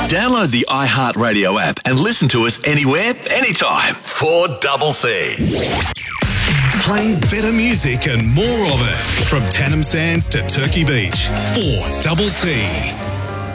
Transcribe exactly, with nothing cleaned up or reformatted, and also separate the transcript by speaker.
Speaker 1: Download the iHeartRadio app and listen to us anywhere, anytime. four C.
Speaker 2: Playing better music and more of it. From Tannum Sands to Turkey Beach. four C.